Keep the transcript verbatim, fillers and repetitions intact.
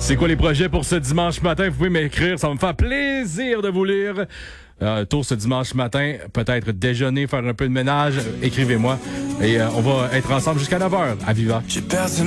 C'est quoi les projets pour ce dimanche matin? Vous pouvez m'écrire, ça va me faire plaisir de vous lire. Euh, tour ce dimanche matin, peut-être déjeuner, faire un peu de ménage, écrivez-moi. Et euh, on va être ensemble jusqu'à neuf heures à Viva.